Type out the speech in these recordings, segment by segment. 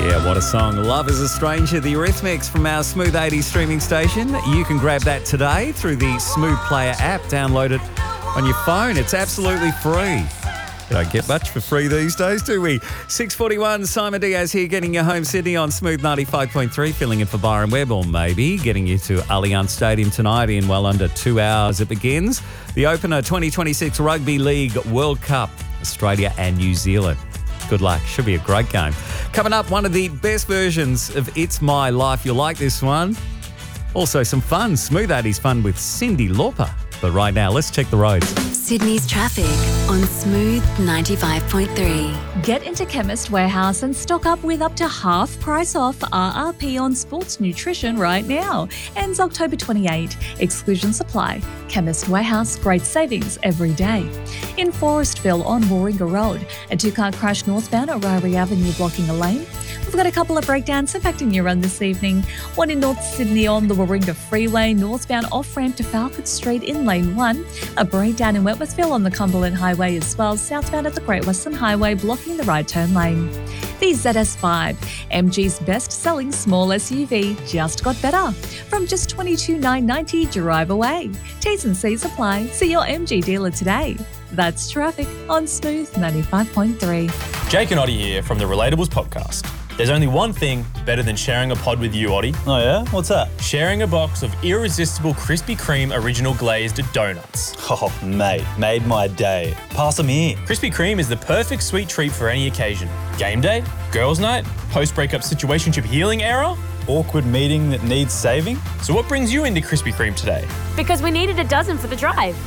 Yeah, what a song. Love is a Stranger, the Eurythmics from our Smooth 80s streaming station. You can grab that today through the Smooth Player app. Download it on your phone. It's absolutely free. You don't get much for free these days, do we? 6:41, Simon Diaz here, getting you home Sydney on Smooth 95.3, filling in for Byron Webb, or maybe getting you to Allianz Stadium tonight in well under 2 hours. It begins the opener 2026 Rugby League World Cup, Australia and New Zealand. Good luck. Should be a great game. Coming up, one of the best versions of It's My Life. You'll like this one. Also some fun, Smooth 80s fun with Cyndi Lauper. But right now, let's check the roads. Sydney's traffic on Smooth 95.3. Get into Chemist Warehouse and stock up with up to half price off RRP on sports nutrition right now. Ends October 28. Exclusions apply. Chemist Warehouse, great savings every day. In Forestville on Warringah Road, a two-car crash northbound at Ryrie Avenue blocking a lane. We've got a couple of breakdowns impacting your run this evening. One in North Sydney on the Warringah Freeway, northbound off-ramp to Falcott Street in Lane 1. A breakdown in Wentworthville on the Cumberland Highway as well, southbound at the Great Western Highway blocking the right turn lane. The ZS5, MG's best-selling small SUV, just got better. From just $22,990 drive away. T's and C's apply. See your MG dealer today. That's traffic on Smooth 95.3. Jake and Oddie here from the Relatables podcast. There's only one thing better than sharing a pod with you, Oddie. Oh yeah? What's that? Sharing a box of irresistible Krispy Kreme original glazed donuts. Oh, mate, made my day. Pass them here. Krispy Kreme is the perfect sweet treat for any occasion. Game day, girls' night, post-breakup situationship healing era. Awkward meeting that needs saving? So what brings you into Krispy Kreme today? Because we needed a dozen for the drive.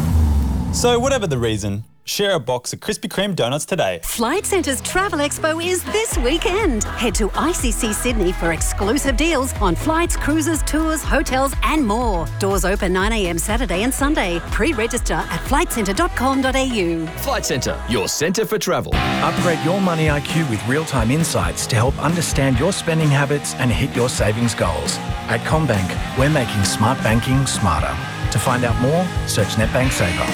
So whatever the reason, share a box of Krispy Kreme donuts today. Flight Centre's Travel Expo is this weekend. Head to ICC Sydney for exclusive deals on flights, cruises, tours, hotels and more. Doors open 9 a.m. Saturday and Sunday. Pre-register at flightcentre.com.au. Flight Centre, your centre for travel. Upgrade your money IQ with real-time insights to help understand your spending habits and hit your savings goals. At CommBank, we're making smart banking smarter. To find out more, search NetBank Saver.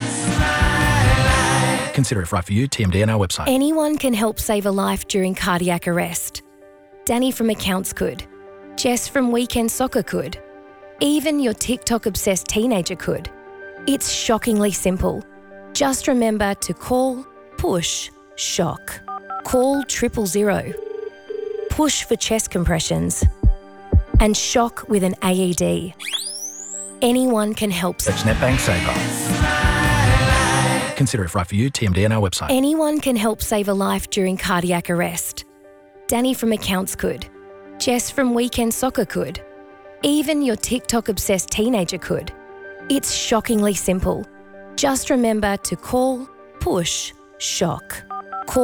Consider if right for you, TMD on our website. Anyone can help save a life during cardiac arrest. Danny from Accounts could. Jess from Weekend Soccer could. Even your TikTok-obsessed teenager could. It's shockingly simple. Just remember to call, push, shock. Call 000. Push for chest compressions. And shock with an AED. Anyone can help. Search NetBank Saver. Consider if right for you, TMD on our website. Anyone can help save a life during cardiac arrest. Danny from Accounts could. Jess from Weekend Soccer could. Even your TikTok-obsessed teenager could. It's shockingly simple. Just remember to call, push, shock.